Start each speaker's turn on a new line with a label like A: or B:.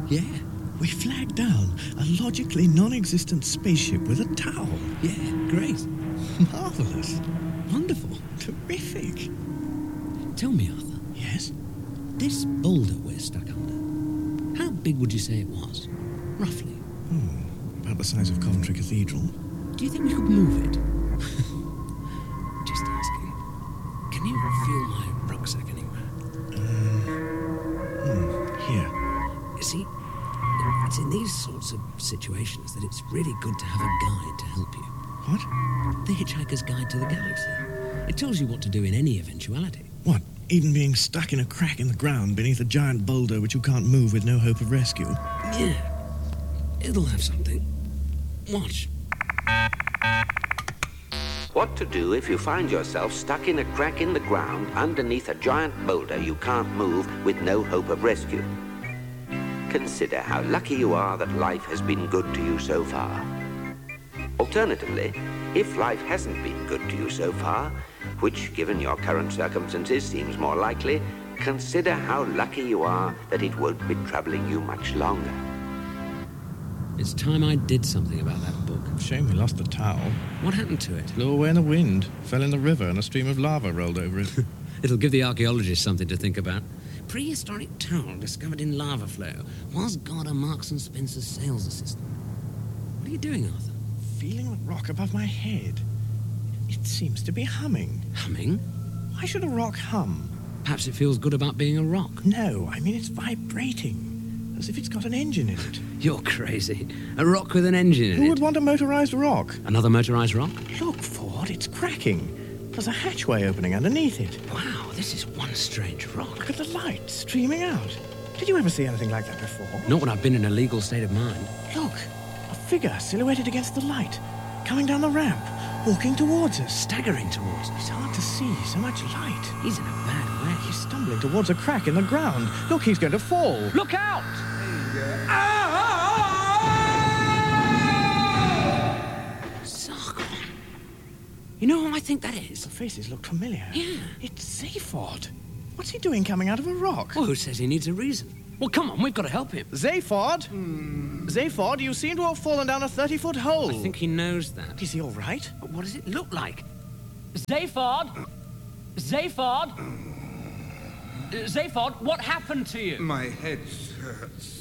A: Yeah.
B: We flagged down a logically non-existent spaceship with a towel.
A: Yeah, great.
B: Marvellous.
A: Wonderful.
B: Terrific.
A: Tell me, Arthur,
B: Yes?
A: this boulder we're stuck under, how big would you say it was? Roughly.
B: About the size of Coventry Cathedral.
A: Do you think we could move it? Just asking. Can you feel my rucksack anywhere?
B: Here.
A: You see, it's in these sorts of situations that it's really good to have a guide to help you.
B: What?
A: The Hitchhiker's Guide to the Galaxy. It tells you what to do in any eventuality.
B: What? Even being stuck in a crack in the ground beneath a giant boulder which you can't move with no hope of rescue?
A: Yeah. It'll have something. Watch.
C: What to do if you find yourself stuck in a crack in the ground underneath a giant boulder you can't move with no hope of rescue. Consider how lucky you are that life has been good to you so far. Alternatively, if life hasn't been good to you so far, which, given your current circumstances, seems more likely, consider how lucky you are that it won't be troubling you much longer.
A: It's time I did something about that book.
B: Shame we lost the towel.
A: What happened to it?
B: Blew away in the wind. Fell in the river and a stream of lava rolled over it.
A: It'll give the archaeologists something to think about. Prehistoric towel discovered in lava flow. Was God a Marks and Spencer's sales assistant? What are you doing, Arthur?
B: Feeling the rock above my head. It seems to be humming.
A: Humming?
B: Why should a rock hum?
A: Perhaps it feels good about being a rock.
B: No, I mean it's vibrating. As if it's got an engine in it.
A: You're crazy. A rock with an engine in it.
B: Who would want a motorized rock?
A: Another motorized rock?
B: Look, Ford, it's cracking. There's a hatchway opening underneath it.
A: Wow, this is one strange rock.
B: Look at the light streaming out. Did you ever see anything like that before?
A: Not when I've been in a legal state of mind.
B: Look, a figure silhouetted against the light, coming down the ramp, walking towards us.
A: Staggering towards us.
B: It's hard to see, so much light.
A: He's in a bad way.
B: He's stumbling towards a crack in the ground. Look, he's going to fall.
A: Look out! Sargon. You know who I think that is?
B: The faces look familiar.
A: Yeah.
B: It's Zaphod. What's he doing coming out of a rock?
A: Well, who says he needs a reason? Well, come on, we've got to help him.
B: Zaphod? Zaphod, you seem to have fallen down a 30-foot hole.
A: I think he knows that.
B: Is he all right?
A: But what does it look like? Zaphod? Zaphod? Zaphod, what happened to you?
D: My head hurts.